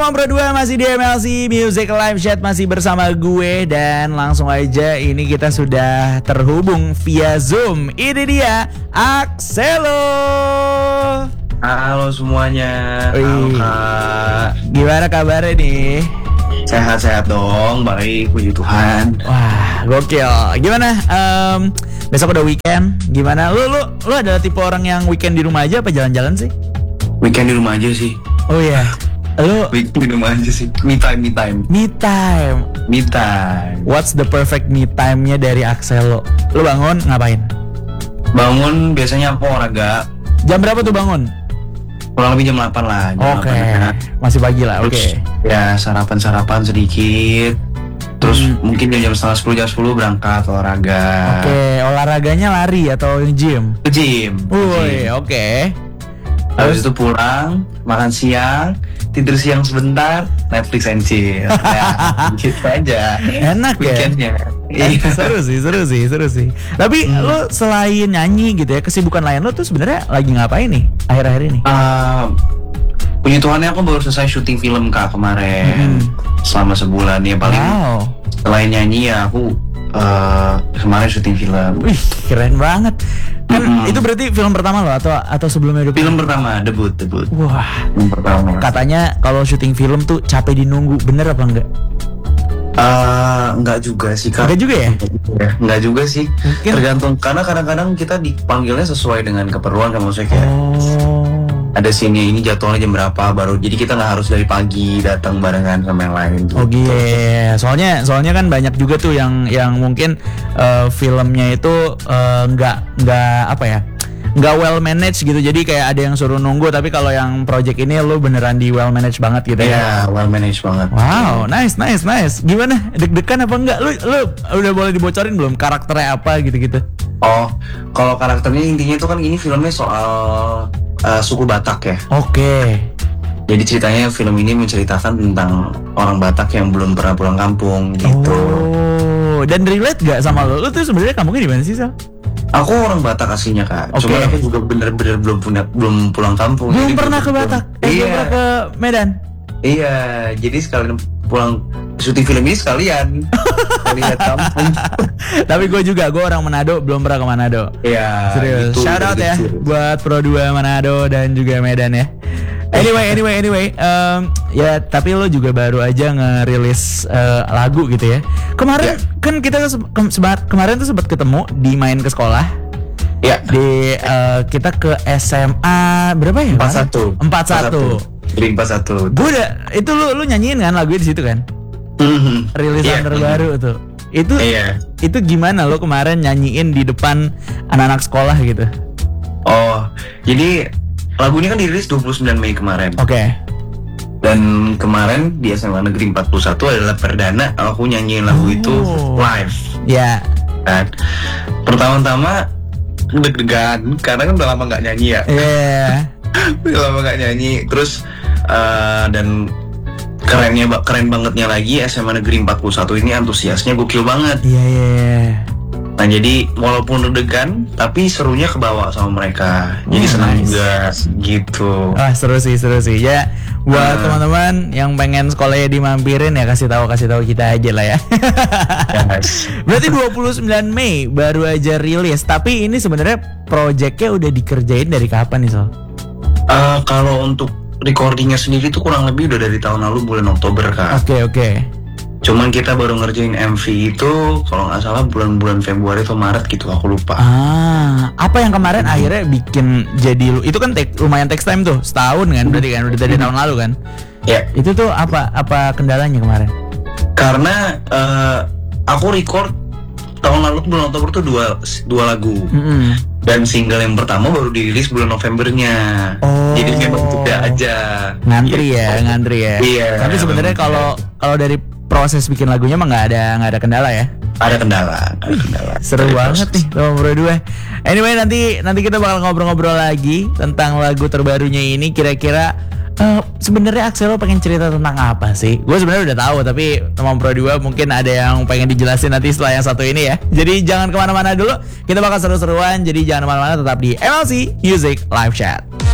teman Pro 2 masih di MLC Music Live Chat, masih bersama gue. Dan langsung aja ini kita sudah terhubung via Zoom. Ini dia Axelo. Halo semuanya. Halo Kak. Gimana kabarnya nih? Sehat-sehat dong, baik, puji Tuhan. Wah, gokil. Gimana? Besok udah weekend. Gimana? Lu adalah tipe orang yang weekend di rumah aja apa jalan-jalan sih? Weekend di rumah aja sih. Oh iya. Lu weekend di rumah aja sih. Me time. What's the perfect me time-nya dari Axelo? Lu bangun ngapain? Bangun biasanya aku olahraga. Jam berapa tuh bangun? Kurang lebih jam 8 lah. Oke. Masih pagi lah. Oke. Ya sarapan sedikit. Terus mungkin jam 9:30 jam 10 berangkat olahraga. Oke. Olahraganya lari atau gym? Gym. Woi, oke. Habis itu pulang, makan siang, tidur siang sebentar, Netflix and chill. Ya, gitu aja. Enak weekendnya. Ya. Seru sih. Tapi lu selain nyanyi gitu ya, kesibukan lain lu tuh sebenarnya lagi ngapain nih akhir-akhir ini? Puji Tuhannya aku baru selesai syuting film Kak kemarin. Selama sebulan ya paling. Wow. Selain nyanyi ya aku kemarin syuting film. Wih, keren banget. Kan itu berarti film pertama lo atau sebelumnya udah film pertama, debut. Wah. Film pertama. Katanya kalau syuting film tuh capek dinunggu, bener apa enggak? Enggak juga sih Kak. Enggak juga ya? Enggak juga sih. Mungkin. Tergantung, karena kadang-kadang kita dipanggilnya sesuai dengan keperluan kan, maksudnya kayak ada scene ini jadwalnya jam berapa baru, jadi kita nggak harus dari pagi datang barengan sama yang lain gitu. Oh iya, soalnya kan banyak juga tuh yang mungkin filmnya itu nggak apa ya, nggak well managed gitu, jadi kayak ada yang suruh nunggu, tapi kalau yang project ini lo beneran di well managed banget gitu ya? Iya, well managed banget. Wow, nice. Gimana? Deg-degan apa enggak? Lu udah boleh dibocorin belum karakternya apa gitu-gitu? Oh, kalau karakternya intinya itu kan ini filmnya soal suku Batak ya. Oke. Jadi ceritanya film ini menceritakan tentang orang Batak yang belum pernah pulang kampung gitu. Oh, dan relate gak sama lo? Lu tuh sebenarnya kampungnya di mana sih, Sal? Aku orang Batak aslinya Kak. Okay. Cuma aku juga bener-bener belum pulang kampung. Belum pernah ke Batak? Belum pernah ke Medan? Iya, jadi sekalian pulang syuting film ini sekalian lihat kampung. Tapi gue orang Manado, belum pernah ke Manado. Iya. Serius. Gitu, shout out ya buat Pro 2 Manado dan juga Medan ya. Anyway, ya tapi lo juga baru aja ngerilis lagu gitu ya. Kemarin kan kita kemarin tuh sempat ketemu di Main ke Sekolah. Ya. Di kita ke SMA berapa ya? 41. Di 41. Gue udah itu lu nyanyiin kan lagunya di situ kan? Rilisan terbaru tuh. Itu gimana lo kemarin nyanyiin di depan anak-anak sekolah gitu? Oh, jadi lagu ini kan dirilis 29 Mei kemarin. Oke. Dan kemarin di SMA Negeri 41 adalah perdana aku nyanyiin lagu itu live. Ya. Dan pertama-tama deg-degan karena kan udah lama nggak nyanyi ya. Iya. Udah lama nggak nyanyi. Terus dan keren bangetnya lagi SMA Negeri 41 ini antusiasnya gokil banget. Iya. Nah jadi walaupun deg-degan tapi serunya kebawa sama mereka. Jadi senang juga gitu. Wah seru sih ya. Buat teman-teman yang pengen sekolahnya dimampirin ya kasih tahu kita aja lah ya. Yes. Berarti 29 Mei baru aja rilis. Tapi ini sebenarnya projectnya udah dikerjain dari kapan nih Sol? Kalau untuk recordingnya sendiri tuh kurang lebih udah dari tahun lalu bulan Oktober Kak. Oke. Cuman kita baru ngerjain MV itu kalau nggak salah bulan Februari atau Maret gitu, aku lupa. Apa yang kemarin akhirnya bikin jadi itu kan lumayan take time tuh, setahun kan berarti kan udah dari tahun lalu kan? Ya. Itu tuh apa kendalanya kemarin? Karena aku record tahun lalu bulan Oktober tuh dua lagu. Dan single yang pertama baru dirilis bulan Novembernya. Jadi memang tidak aja. Ngantri ya. Iya. Tapi sebenarnya kalau dari proses bikin lagunya mah nggak ada kendala ya? Ada kendala. Seru banget nih sama Pro 2. Anyway nanti kita bakal ngobrol-ngobrol lagi tentang lagu terbarunya ini. Kira-kira sebenarnya Axelo pengen cerita tentang apa sih? Gue sebenarnya udah tahu, tapi teman Pro 2 mungkin ada yang pengen dijelasin nanti setelah yang satu ini ya. Jadi jangan kemana-mana dulu, kita bakal seru-seruan. Jadi jangan kemana-mana, tetap di MLC Music Live Chat.